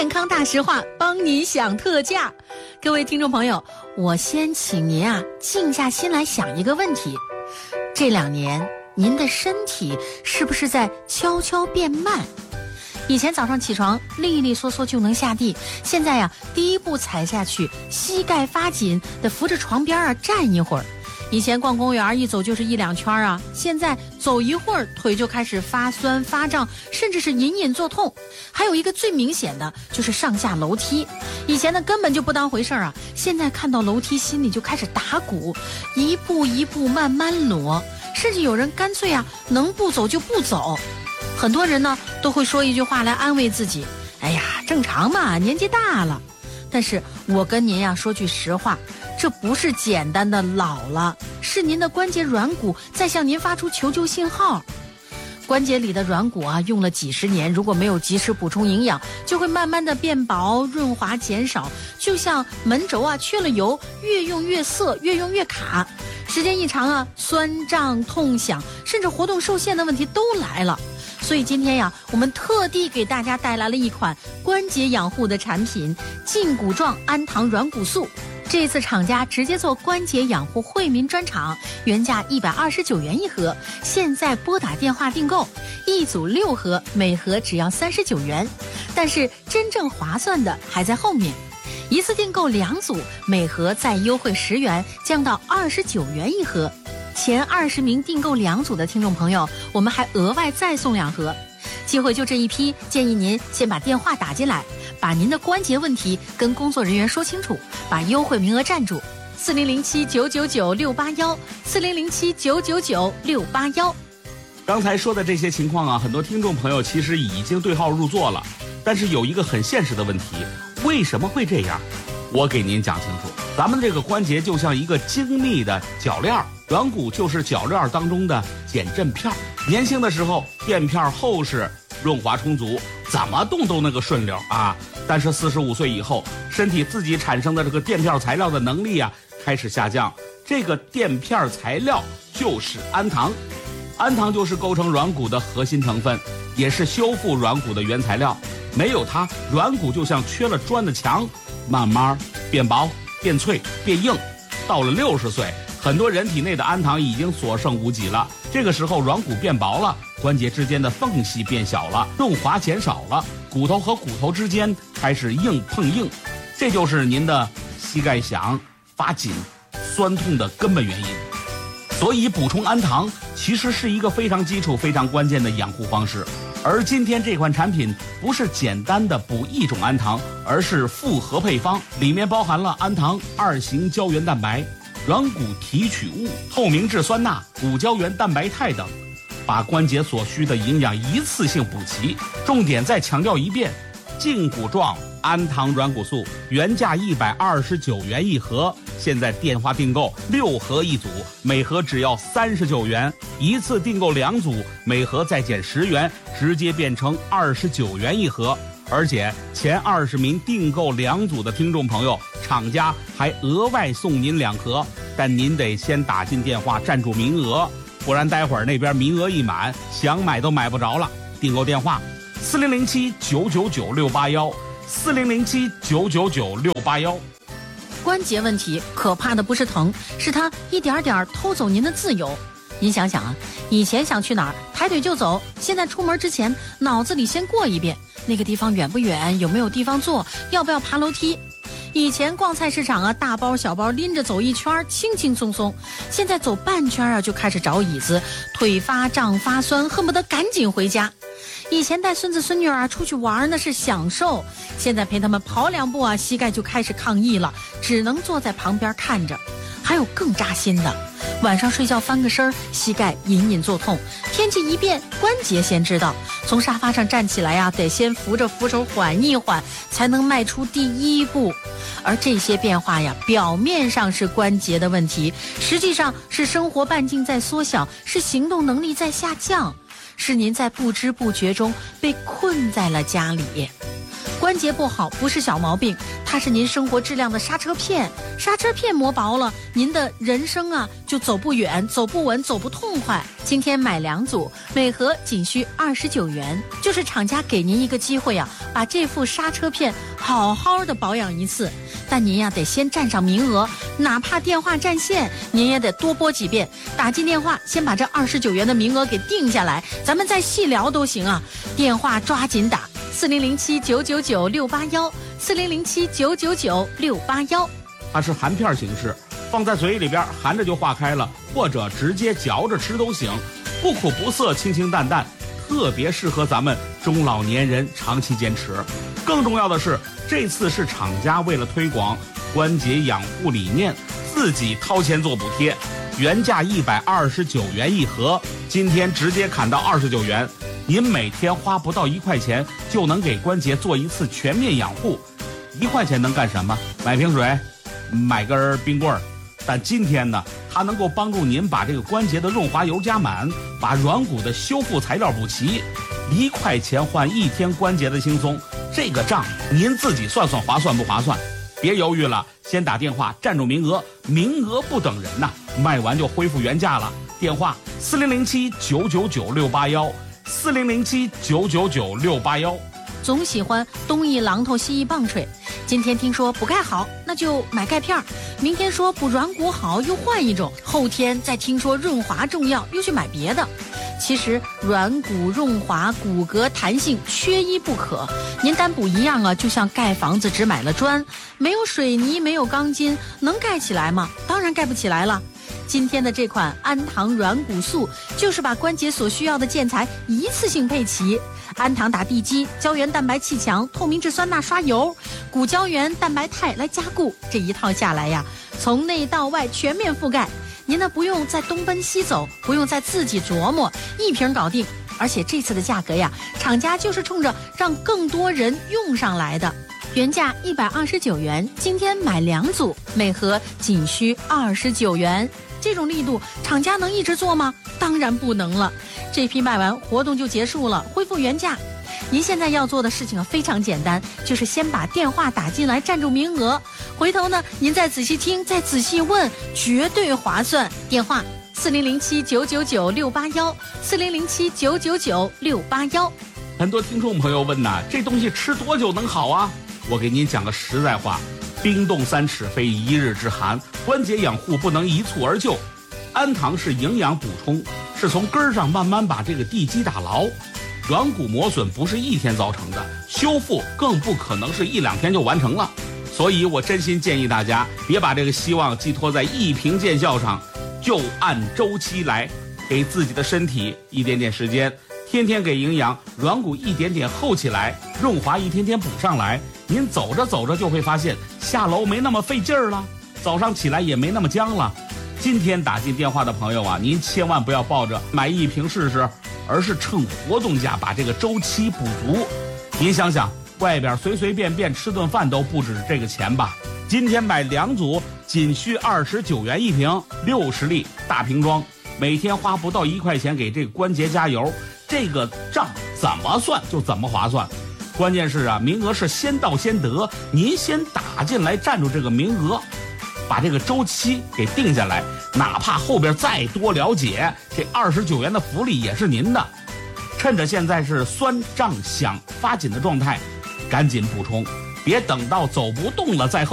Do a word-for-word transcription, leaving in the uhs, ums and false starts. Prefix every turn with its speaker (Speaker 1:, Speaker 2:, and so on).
Speaker 1: 健康大实话，帮你享特价。各位听众朋友，我先请您啊静下心来想一个问题：这两年您的身体是不是在悄悄变慢？以前早上起床利利索索就能下地，现在呀第一步踩下去膝盖发紧，得扶着床边啊站一会儿。以前逛公园一走就是一两圈啊，现在走一会儿腿就开始发酸发胀，甚至是隐隐作痛。还有一个最明显的就是上下楼梯，以前呢根本就不当回事啊，现在看到楼梯心里就开始打鼓，一步一步慢慢挪，甚至有人干脆啊能不走就不走。很多人呢都会说一句话来安慰自己，哎呀正常嘛，年纪大了。但是我跟您呀说句实话，这不是简单的老了，是您的关节软骨在向您发出求救信号。关节里的软骨啊，用了几十年，如果没有及时补充营养，就会慢慢的变薄，润滑减少，就像门轴啊缺了油，越用越涩，越用越卡。时间一长啊，酸胀、痛响，甚至活动受限的问题都来了。所以今天呀，我们特地给大家带来了一款关节养护的产品——胫骨状氨糖软骨素。这次厂家直接做关节养护惠民专场，原价一百二十九元一盒，现在拨打电话订购，一组六盒，每盒只要三十九元。但是真正划算的还在后面，一次订购两组，每盒再优惠十元，降到二十九元一盒。前二十名订购两组的听众朋友，我们还额外再送两盒。机会就这一批，建议您先把电话打进来，把您的关节问题跟工作人员说清楚，把优惠名额占住。四零零七九九九六八幺，四零零七九九九六八幺。
Speaker 2: 刚才说的这些情况啊，很多听众朋友其实已经对号入座了。但是有一个很现实的问题，为什么会这样？我给您讲清楚。咱们这个关节就像一个精密的铰链，软骨就是铰链当中的减震片。年轻的时候垫片厚实，润滑充足，怎么动都那个顺溜啊。但是四十五岁以后，身体自己产生的这个垫片材料的能力啊开始下降。这个垫片材料就是氨糖，氨糖就是构成软骨的核心成分，也是修复软骨的原材料。没有它，软骨就像缺了砖的墙，慢慢变薄、变脆、变硬。到了六十岁，很多人体内的氨糖已经所剩无几了。这个时候软骨变薄了，关节之间的缝隙变小了，润滑减少了，骨头和骨头之间开始硬碰硬，这就是您的膝盖响、发紧、酸痛的根本原因。所以补充氨糖其实是一个非常基础、非常关键的养护方式。而今天这款产品不是简单的补一种氨糖，而是复合配方，里面包含了氨糖、二型胶原蛋白、软骨提取物、透明质酸钠、骨胶原蛋白肽等，把关节所需的营养一次性补齐。重点再强调一遍，胫骨状氨糖软骨素原价一百二十九元一盒，现在电话订购六盒一组，每盒只要三十九元，一次订购两组，每盒再减十元，直接变成二十九元一盒。而且前二十名订购两组的听众朋友，厂家还额外送您两盒，但您得先打进电话占住名额，不然待会儿那边名额一满，想买都买不着了。订购电话四零零七九九九六八幺，四零零七九九九六八幺。
Speaker 1: 关节问题可怕的不是疼，是它一点点偷走您的自由。您想想啊，以前想去哪儿抬腿就走，现在出门之前脑子里先过一遍，那个地方远不远，有没有地方坐，要不要爬楼梯。以前逛菜市场啊，大包小包拎着走一圈轻轻松松，现在走半圈啊就开始找椅子，腿发胀发酸，恨不得赶紧回家。以前带孙子孙女啊出去玩那是享受，现在陪他们跑两步啊，膝盖就开始抗议了，只能坐在旁边看着。还有更扎心的，晚上睡觉翻个身，膝盖隐隐作痛，天气一变，关节先知道，从沙发上站起来呀，得先扶着扶手缓一缓，才能迈出第一步。而这些变化呀，表面上是关节的问题，实际上是生活半径在缩小，是行动能力在下降，是您在不知不觉中被困在了家里。 关节不好不是小毛病，它是您生活质量的刹车片。刹车片磨薄了，您的人生啊就走不远、走不稳、走不痛快。今天买两组，每盒仅需二十九元，就是厂家给您一个机会啊，把这副刹车片好好的保养一次。但您呀得先占上名额，哪怕电话占线，您也得多拨几遍，打进电话，先把这二十九元的名额给定下来，咱们再细聊都行啊。电话抓紧打。四零零七九九九六八幺，四零零七九九九六八幺。
Speaker 2: 它是含片形式，放在嘴里边含着就化开了，或者直接嚼着吃都行，不苦不涩，清清淡淡，特别适合咱们中老年人长期坚持。更重要的是，这次是厂家为了推广关节养护理念，自己掏钱做补贴，原价一百二十九元一盒，今天直接砍到二十九元。您每天花不到一块钱就能给关节做一次全面养护，一块钱能干什么？买瓶水，买根冰棍儿。但今天呢，它能够帮助您把这个关节的润滑油加满，把软骨的修复材料补齐，一块钱换一天关节的轻松，这个账您自己算算划算不划算？别犹豫了，先打电话占住名额，名额不等人呐，卖完就恢复原价了。电话四零零七九九九六八幺。四零零七九九九六八幺。
Speaker 1: 总喜欢东一榔头西一棒槌，今天听说补钙好，那就买钙片；明天说补软骨好，又换一种；后天再听说润滑重要，又去买别的。其实软骨润滑、骨骼弹性缺一不可，您单补一样啊，就像盖房子只买了砖，没有水泥，没有钢筋，能盖起来吗？当然盖不起来了。今天的这款安堂软骨素就是把关节所需要的建材一次性配齐，安堂打地基，胶原蛋白气墙，透明质酸钠刷油，骨胶原蛋白肽来加固，这一套下来呀，从内到外全面覆盖，您呢不用再东奔西走，不用再自己琢磨，一瓶搞定。而且这次的价格呀，厂家就是冲着让更多人用上来的。原价一百二十九元，今天买两组，每盒仅需二十九元。这种力度，厂家能一直做吗？当然不能了。这批卖完，活动就结束了，恢复原价。您现在要做的事情非常简单，就是先把电话打进来，占住名额。回头呢，您再仔细听，再仔细问，绝对划算。电话四零零七九九九六八幺，四零零七九九九六八幺。
Speaker 2: 很多听众朋友问呐，这东西吃多久能好啊？我给您讲个实在话。冰冻三尺非一日之寒，关节养护不能一蹴而就。安堂是营养补充，是从根儿上慢慢把这个地基打牢。软骨磨损不是一天造成的，修复更不可能是一两天就完成了。所以我真心建议大家别把这个希望寄托在一瓶见效上，就按周期来，给自己的身体一点点时间，天天给营养，软骨一点点厚起来，润滑一天天补上来。您走着走着就会发现下楼没那么费劲儿了，早上起来也没那么僵了。今天打进电话的朋友啊，您千万不要抱着买一瓶试试，而是趁活动价把这个周期补足。您想想，外边随随便便吃顿饭都不止这个钱吧？今天买两组，仅需二十九元一瓶，六十粒大瓶装，每天花不到一块钱给这个关节加油，这个账怎么算就怎么划算。关键是啊，名额是先到先得，您先打进来占住这个名额，把这个周期给定下来，哪怕后边再多了解，这二十九元的福利也是您的。趁着现在是酸胀响发紧的状态，赶紧补充，别等到走不动了再后